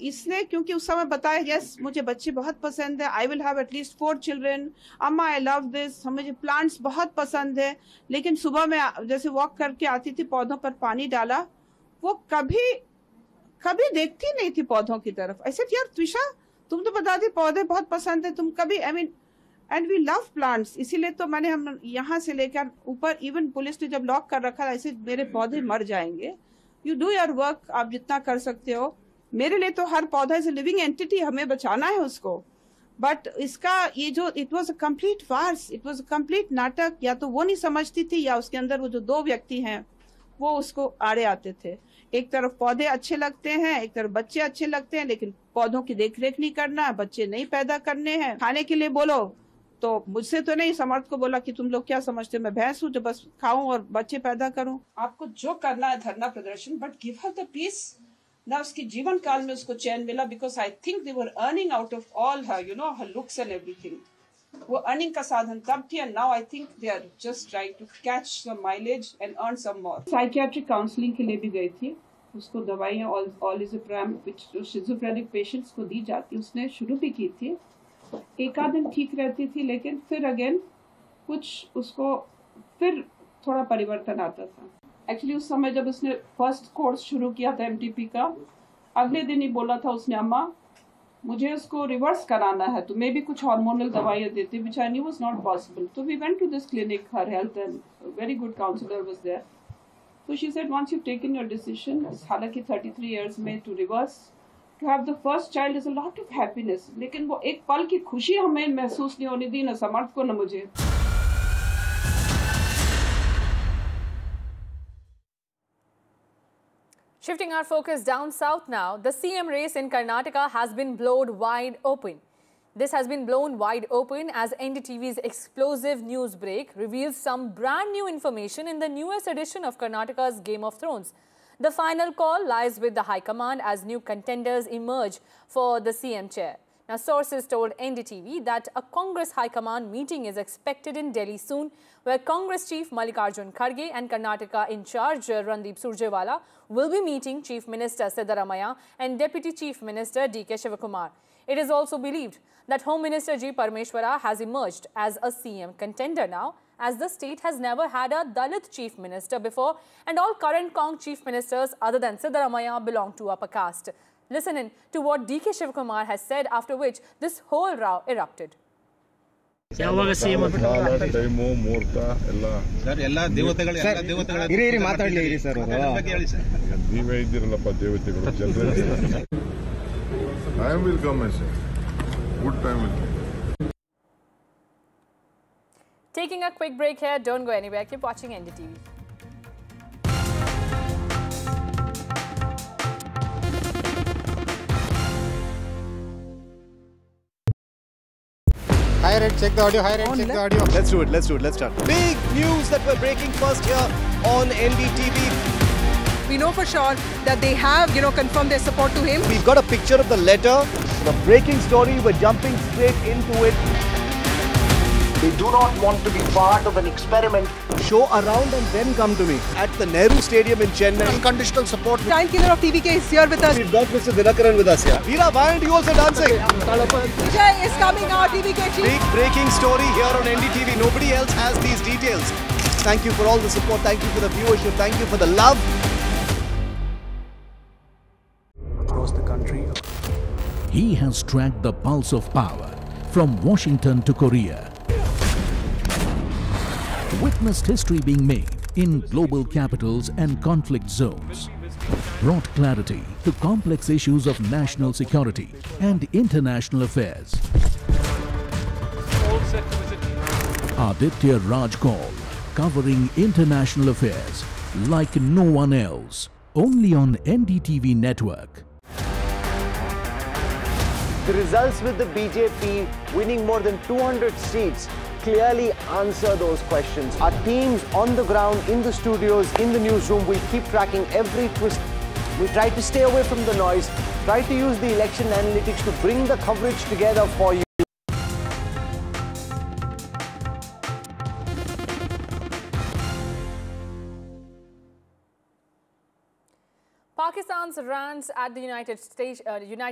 इसने क्योंकि उस समय बताया यस मुझे बच्चे बहुत पसंद है, I will have at least 4 children, अम्मा आई लव दिस, मुझे प्लांट्स बहुत पसंद है। लेकिन सुबह में जैसे वॉक करके आती थी, पौधों पर पानी डाला, वो कभी कभी देखती नहीं थी पौधों की तरफ। ऐसे यार त्विषा तुम तो बताती पौधे बहुत पसंद है, तुम कभी I mean and we love plants, इसीलिए तो मैंने हम यहाँ से लेकर ऊपर, इवन पुलिस ने जब लॉक कर रखा ऐसे मेरे पौधे मर जाएंगे। यू डू योर वर्क, आप जितना कर सकते हो। मेरे लिए तो हर पौधा इज लिविंग एंटिटी, हमें बचाना है उसको। बट इसका ये जो it was a complete Fars, it was a complete नाटक। या तो वो नहीं समझती थी या उसके अंदर वो जो 2 व्यक्ति हैं वो उसको आड़े आते थे। एक तरफ पौधे अच्छे लगते हैं, एक तरफ बच्चे अच्छे लगते हैं, लेकिन पौधों की देखरेख नहीं करना, बच्चे नहीं पैदा करने हैं। खाने के लिए बोलो तो मुझसे तो नहीं, समर्थ को बोला कि तुम लोग क्या समझते हो, मैं भैंस हूँ जो बस खाऊं और बच्चे पैदा करूं। आपको जो करना है धरना प्रदर्शन, but give her the piece ना। उसके जीवन काल में उसको चैन मिला, because I think they were earning out of all her, you know, her looks and everything. वो अर्निंग का साधन तब थी, and now I think they are just trying to catch the mileage and earn some more. Psychiatric counselling के लिए भी गई थी, उसको दवाइयाँ ऑलिज़ोप्राम जो शिज़ोफ्रेनिक पेशेंट्स को दी जाती, उसने शुरू भी की थी। एक आध दिन ठीक रहती थी, लेकिन फिर अगेन कुछ उसको फिर थोड़ा परिवर्तन आता था। एक्चुअली उस समय जब उसने फर्स्ट कोर्स शुरू किया था एमटीपी का, अगले दिन ही बोला था उसने, अम्मा मुझे उसको रिवर्स कराना है, तो मे भी कुछ हार्मोनल दवाइयाँ देती, विच I knew was not possible. तो we went to this clinic, her health and very good counsellor was there. So she said, once you've taken your decision, हालांकि 33 years में to reverse, to have the first child is a lot of happiness. लेकिन वो एक पल की खुशी हमें महसूस नहीं होने दी, न समर्थ को न मुझे। Shifting our focus down south now, the CM race in Karnataka has been blown wide open. This has been blown wide open as NDTV's explosive news break reveals some brand new information in the newest edition of Karnataka's Game of Thrones. The final call lies with the High Command as new contenders emerge for the CM chair. Now, sources told NDTV that a Congress High Command meeting is expected in Delhi soon, where Congress Chief Mallikarjun Kharge and Karnataka in charge Randeep Surjewala will be meeting Chief Minister Siddaramaiah and Deputy Chief Minister D.K. Shivakumar. It is also believed that Home Minister G. Parmeshwara has emerged as a CM contender now, as the state has never had a Dalit Chief Minister before, and all current Cong Chief Ministers other than Siddaramaiah belong to upper caste. Listen in to what D.K. Shivakumar has said, after which this whole row erupted. ಯಾವಾಗ CM time ಮುಹೂರ್ತ ಎಲ್ಲ ಹಿರಿಯರಿ ಮಾತಾಡಲಿ ಇರಿ sir ನೀವೇ ಇದ್ದೀರಲ್ಲಪ್ಪ ದೇವತೆಗಳು ಜನರೇ time will come sir good time will come. Taking a quick break here, don't go anywhere, keep watching NDTV. Higher end, check the audio. Higher end, check the audio. Let's do it. Let's start. Big news that we're breaking first here on NDTV. We know for sure that they have, confirmed their support to him. We've got a picture of the letter. The breaking story, we're jumping straight into it. They do not want to be part of an experiment. Show around and then come to me at the Nehru Stadium in Chennai. Unconditional support. Giant killer of TVK is here with us. We've got Mr. Dinakaran with us here. Veera, why aren't you also dancing? Vijay is coming out, TVK chief. Big breaking story here on NDTV. Nobody else has these details. Thank you for all the support. Thank you for the viewership. Thank you for the love. Across the country, he has tracked the pulse of power from Washington to Korea. Witnessed history being made in global capitals and conflict zones. Brought clarity to complex issues of national security and international affairs. Aditya Raj Kaul, covering international affairs like no one else. Only on NDTV network. The results with the BJP winning more than 200 seats clearly answer those questions. Our teams on the ground, in the studios, in the newsroom, will keep tracking every twist. We try to stay away from the noise, try to use the election analytics to bring the coverage together for you. Pakistan's rants at the United